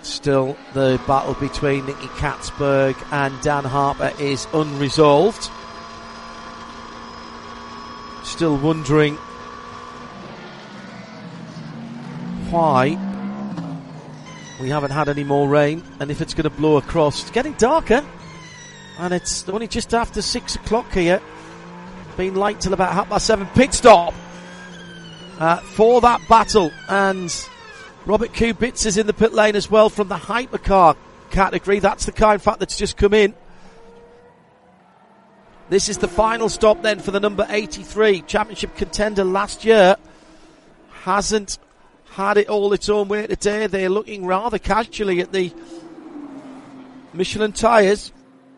Still, the battle between Nicky Katzberg and Dan Harper is unresolved. Still wondering why we haven't had any more rain, and if it's going to blow across. It's getting darker, and it's only just after 6 o'clock here. Been light till about 7:30. Pit stop for that battle, and Robert Kubica is in the pit lane as well from the hypercar category. That's the car, in fact, that's just come in. This is the final stop then for the number 83 championship contender last year. Hasn't had it all its own way today. They're looking rather casually at the Michelin tyres.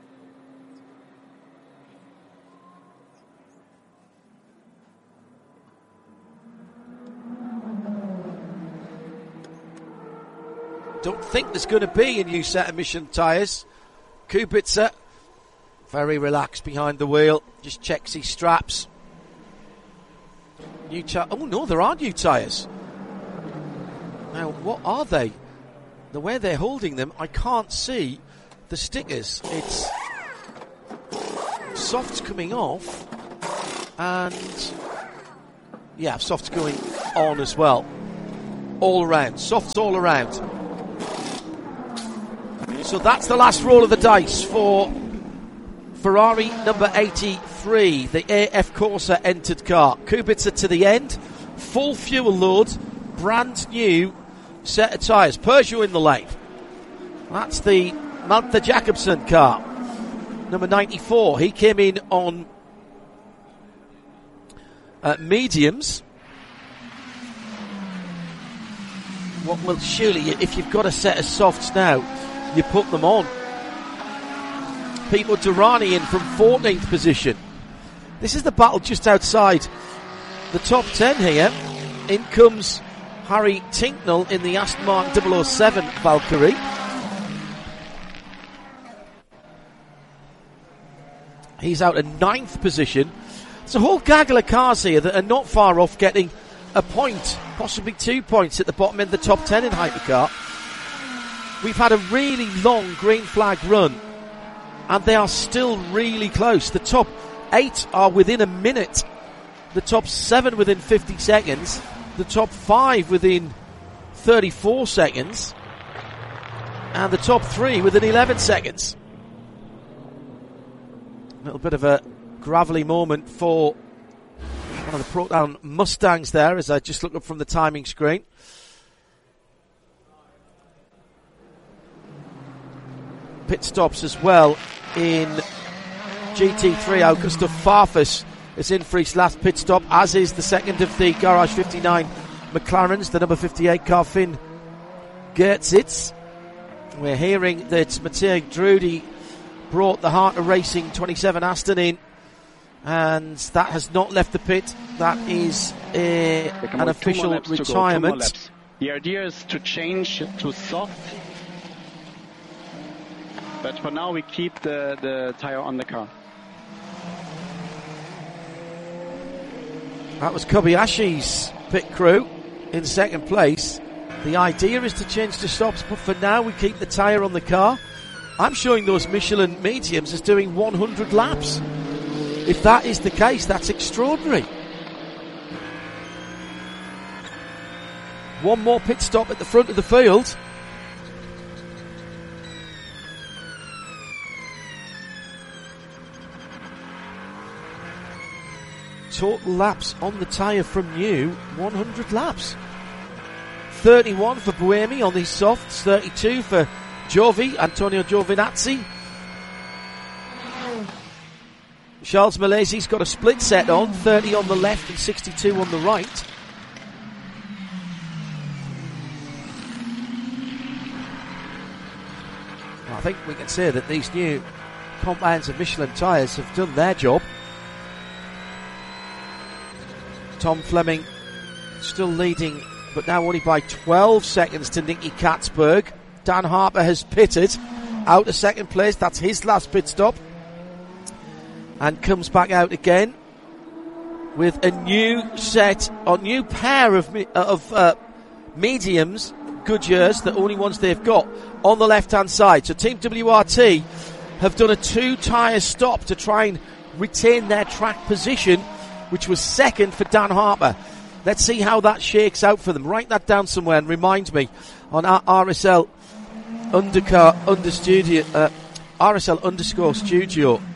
Don't think there's going to be a new set of Michelin tyres. Kubica, very relaxed behind the wheel, just checks his straps. Oh no, there are new tyres. Now, what are they? The way they're holding them, I can't see the stickers. It's soft's coming off, and yeah, soft's going on as well. All around, soft's all around. So that's the last roll of the dice for Ferrari number 83, the AF Corsa entered car. Kubica to the end, full fuel load, brand new set of tyres. Peugeot in the lane. That's the Mantha Jakobsen car, number 94. He came in on mediums. Well, surely, if you've got a set of softs now, you put them on. Pete Durrani in from 14th position. This is the battle just outside the top 10 here. In comes Harry Tinknell in the Aston Martin 007 Valkyrie. He's out in 9th position. There's a whole gaggle of cars here that are not far off getting a point, possibly 2 points at the bottom end of the top 10 in hypercar. We've had a really long green flag run, and they are still really close. The top 8 are within a minute, the top 7 within 50 seconds, the top 5 within 34 seconds, and the top 3 within 11 seconds. A little bit of a gravelly moment for one of the Proton Mustangs there, as I just look up from the timing screen. Pit stops as well in GT3. Augusto Farfus is in for his last pit stop, as is the second of the Garage 59 McLarens, the number 58 car, Finn Gertzitz. We're hearing that Matej Drudi brought the Heart of Racing 27 Aston in, and that has not left the pit. That is an official retirement. The idea is to change to soft, but for now we keep the tire on the car. That was Kobayashi's pit crew in second place. The idea is to change to softs, but for now we keep the tyre on the car. I'm showing those Michelin mediums as doing 100 laps. If that is the case, that's extraordinary. One more pit stop at the front of the field. Total laps on the tyre from new, 100 laps. 31 for Buemi on these softs, 32 for Antonio Giovinazzi. Charles Malaysi's got a split set on, 30 on the left and 62 on the right. I think we can say that these new compounds of Michelin tyres have done their job. Tom Fleming still leading, but now only by 12 seconds to Nicky Katzberg. Dan Harper has pitted out of second place. That's his last pit stop. And comes back out again with a new set, or new pair of mediums Goodyears, the only ones they've got, on the left-hand side. So Team WRT have done a 2-tyre stop to try and retain their track position, which was second for Dan Harper. Let's see how that shakes out for them. Write that down somewhere and remind me on RSL_studio